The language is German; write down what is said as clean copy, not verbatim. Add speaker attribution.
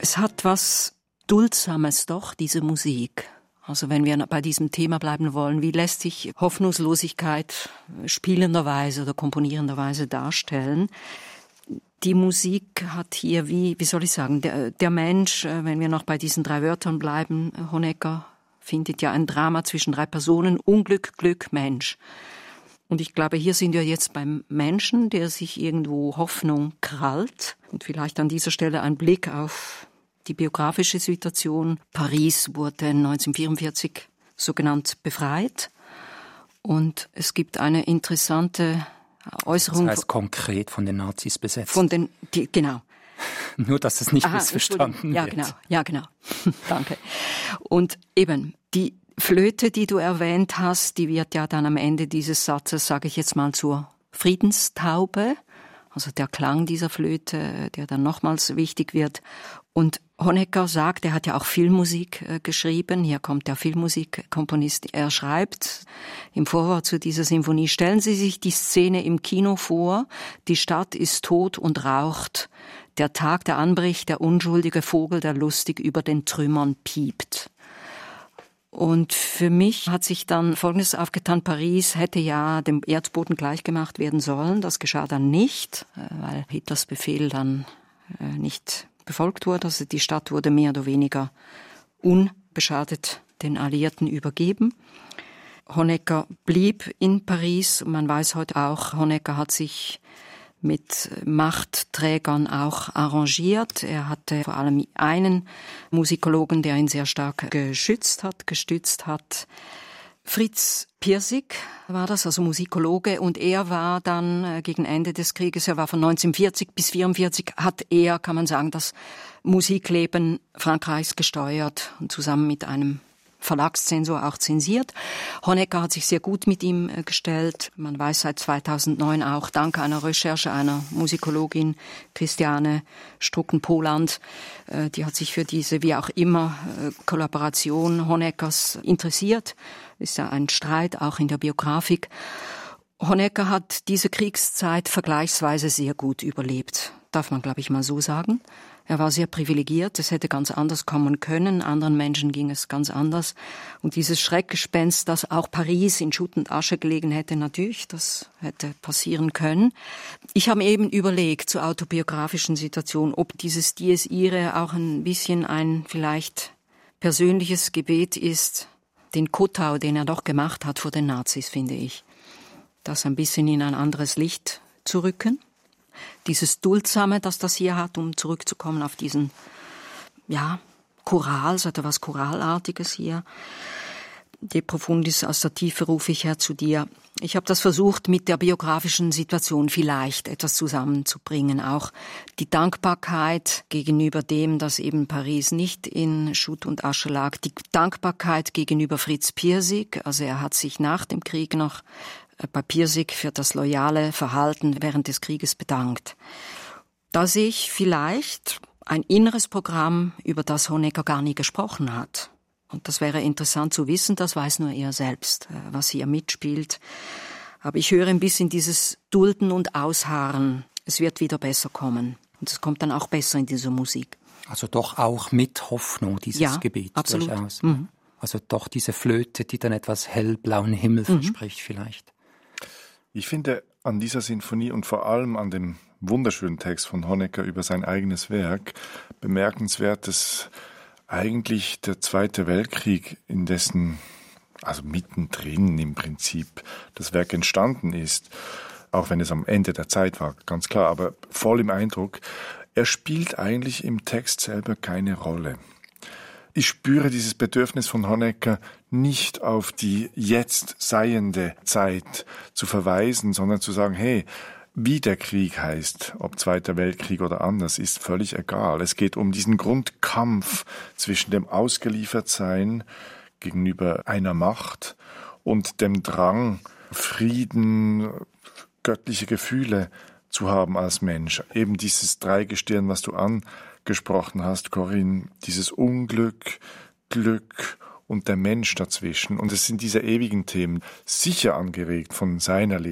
Speaker 1: Es hat was Duldsames doch, diese Musik. Also wenn wir bei diesem Thema bleiben wollen, wie lässt sich Hoffnungslosigkeit spielenderweise oder komponierenderweise darstellen? Die Musik hat hier wie soll ich sagen, der Mensch, wenn wir noch bei diesen 3 Wörtern bleiben, Honecker findet ja ein Drama zwischen 3 Personen, Unglück, Glück, Mensch. Und ich glaube, hier sind wir jetzt beim Menschen, der sich irgendwo Hoffnung krallt. Und vielleicht an dieser Stelle ein Blick auf die biografische Situation. Paris wurde 1944 sogenannt befreit. Und es gibt eine interessante Äußerung.
Speaker 2: Das heißt konkret von den Nazis besetzt.
Speaker 1: Genau.
Speaker 2: Nur, dass es nicht missverstanden wird.
Speaker 1: Ja, genau. Danke. Und eben, die Flöte, die du erwähnt hast, die wird ja dann am Ende dieses Satzes, sage ich jetzt mal, zur Friedenstaube. Also der Klang dieser Flöte, der dann nochmals wichtig wird. Und Honecker sagt, er hat ja auch Filmmusik geschrieben. Hier kommt der Filmmusikkomponist. Er schreibt im Vorwort zu dieser Sinfonie: Stellen Sie sich die Szene im Kino vor. Die Stadt ist tot und raucht. Der Tag, der anbricht, der unschuldige Vogel, der lustig über den Trümmern piept. Und für mich hat sich dann Folgendes aufgetan. Paris hätte ja dem Erdboden gleichgemacht werden sollen. Das geschah dann nicht, weil Hitlers Befehl dann nicht befolgt wurde. Also die Stadt wurde mehr oder weniger unbeschadet den Alliierten übergeben. Honecker blieb in Paris. Man weiß heute auch, Honecker hat sich mit Machtträgern auch arrangiert. Er hatte vor allem einen Musikologen, der ihn sehr stark gestützt hat. Fritz Pirsig war das, also Musikologe, und er war dann gegen Ende des Krieges, er war von 1940 bis 1944, hat er, kann man sagen, das Musikleben Frankreichs gesteuert und zusammen mit einem Verlagszensor auch zensiert. Honecker hat sich sehr gut mit ihm gestellt. Man weiß seit 2009 auch, dank einer Recherche einer Musikologin, Christiane Strucken-Poland, die hat sich für diese, wie auch immer, Kollaboration Honeckers interessiert. Ist ja ein Streit, auch in der Biografik. Honecker hat diese Kriegszeit vergleichsweise sehr gut überlebt. Darf man, glaube ich, mal so sagen. Er war sehr privilegiert, es hätte ganz anders kommen können, anderen Menschen ging es ganz anders. Und dieses Schreckgespenst, das auch Paris in Schutt und Asche gelegen hätte, natürlich, das hätte passieren können. Ich habe eben überlegt, zur autobiografischen Situation, ob dieses Dies Irae auch ein bisschen ein vielleicht persönliches Gebet ist, den Kotau, den er doch gemacht hat vor den Nazis, finde ich, das ein bisschen in ein anderes Licht zu rücken. Dieses Duldsame, das das hier hat, um zurückzukommen auf diesen, Choral, so etwas Choralartiges hier. De profundis, aus der Tiefe rufe ich her zu dir. Ich habe das versucht, mit der biografischen Situation vielleicht etwas zusammenzubringen. Auch die Dankbarkeit gegenüber dem, dass eben Paris nicht in Schutt und Asche lag. Die Dankbarkeit gegenüber Fritz Pirsig. Also er hat sich nach dem Krieg noch bei Pirsig für das loyale Verhalten während des Krieges bedankt. Da sehe ich vielleicht ein inneres Programm, über das Honecker gar nie gesprochen hat. Und das wäre interessant zu wissen, das weiß nur er selbst, was hier mitspielt. Aber ich höre ein bisschen dieses Dulden und Ausharren. Es wird wieder besser kommen. Und es kommt dann auch besser in dieser Musik.
Speaker 2: Also doch auch mit Hoffnung, dieses Gebet.
Speaker 1: Absolut.
Speaker 2: Durchaus. Mhm. Also doch diese Flöte, die dann etwas hellblauen Himmel verspricht vielleicht.
Speaker 3: Ich finde an dieser Sinfonie und vor allem an dem wunderschönen Text von Honecker über sein eigenes Werk bemerkenswert, dass eigentlich der Zweite Weltkrieg, in dessen, also mittendrin im Prinzip, das Werk entstanden ist, auch wenn es am Ende der Zeit war, ganz klar, aber voll im Eindruck, er spielt eigentlich im Text selber keine Rolle. Ich spüre dieses Bedürfnis von Honecker, nicht auf die jetzt seiende Zeit zu verweisen, sondern zu sagen, hey, wie der Krieg heißt, ob Zweiter Weltkrieg oder anders, ist völlig egal. Es geht um diesen Grundkampf zwischen dem Ausgeliefertsein gegenüber einer Macht und dem Drang, Frieden, göttliche Gefühle zu haben als Mensch. Eben dieses Dreigestirn, was du angesprochen hast, Corinne, dieses Unglück, Glück und der Mensch dazwischen. Und es sind diese ewigen Themen, sicher angeregt von seiner